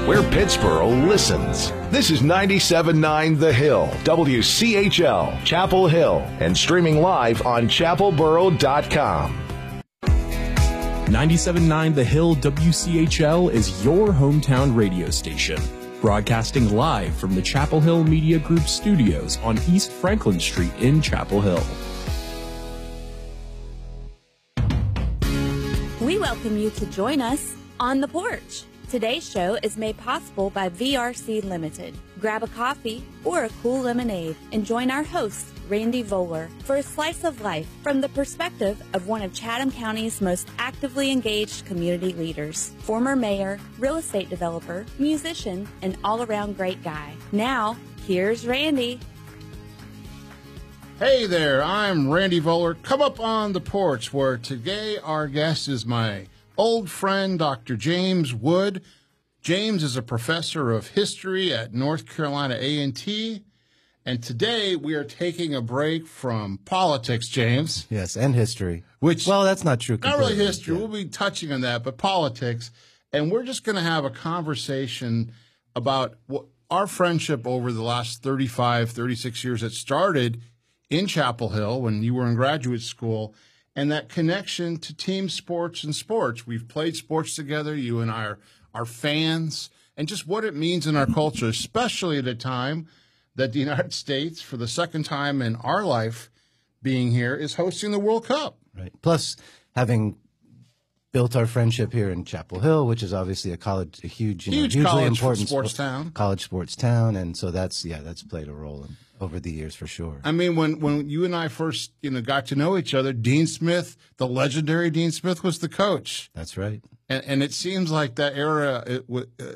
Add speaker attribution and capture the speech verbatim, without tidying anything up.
Speaker 1: where Pittsburgh listens. This is ninety-seven point nine The Hill, W C H L, Chapel Hill, and streaming live on chapel borough dot com.
Speaker 2: ninety-seven point nine The Hill W C H L is your hometown radio station, broadcasting live from the Chapel Hill Media Group studios on East Franklin Street in Chapel Hill.
Speaker 3: We welcome you to join us on the porch. Today's show is made possible by V R C Limited. Grab a coffee or a cool lemonade and join our host, Randy Voller, for a slice of life from the perspective of one of Chatham County's most actively engaged community leaders, former mayor, real estate developer, musician, and all-around great guy. Now, here's Randy.
Speaker 4: Hey there, I'm Randy Voller. Come up on the porch, where today our guest is my old friend, Doctor James Wood. James is a professor of history at North Carolina A and T. And today we are taking a break from politics, James.
Speaker 5: Yes, and history.
Speaker 4: Which,
Speaker 5: well, that's not true.
Speaker 4: Not really history.
Speaker 5: Yeah.
Speaker 4: We'll be touching on that, but politics. And we're just going to have a conversation about what our friendship over the last thirty-five, thirty-six years that started in Chapel Hill when you were in graduate school, and that connection to team sports and sports. We've played sports together. You and I are, are fans, and just what it means in our culture, especially at a time that the United States, for the second time in our life being here, is hosting the World Cup.
Speaker 5: Right. Plus, having built our friendship here in Chapel Hill, which is obviously a college, a huge, you
Speaker 4: huge
Speaker 5: know, hugely
Speaker 4: college
Speaker 5: important
Speaker 4: sports
Speaker 5: spo-
Speaker 4: town,
Speaker 5: college sports town, and so that's yeah, that's played a role in, over the years for sure.
Speaker 4: I mean, when when you and I first you know got to know each other, Dean Smith, the legendary Dean Smith, was the coach.
Speaker 5: That's right.
Speaker 4: And, and it seems like that era it w-